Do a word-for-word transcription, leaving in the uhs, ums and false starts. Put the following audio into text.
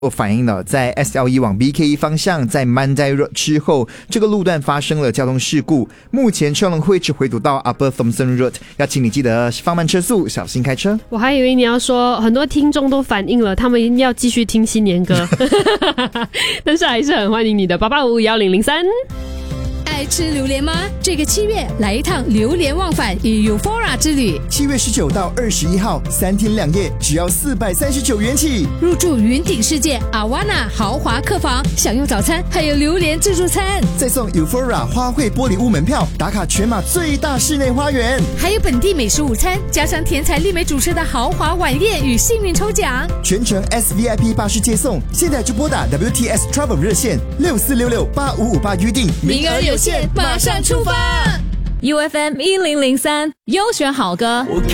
反映了在 S L E 往 B K E 方向，在 Mandai Road 之后，这个路段发生了交通事故，目前车龙会只回堵到 Upper Thomson Road， 要请你记得放慢车速，小心开车。 我还以为你要说很多听众都反映了，他们要继续听新年歌，但是还是很欢迎你的八八五幺零零三。 爱吃榴莲吗？这个七月来一趟榴莲忘返与 Euphoria 之旅。 七月十九到二十一号，三天两夜，只要四百三十九元起。 入住云顶世界 Awana 豪华客房，享用早餐，还有榴莲自助餐， 再送 Euphoria 花卉玻璃屋门票，打卡全马最大室内花园， 还有本地美食午餐，加上甜彩丽美主持的豪华晚宴与幸运抽奖， 全程 S V I P 巴士接送。现在就拨打 W T S Travel 热线六四六六八五五八预定， 名额有限，马上出发。 U F M 一零零三优选好歌。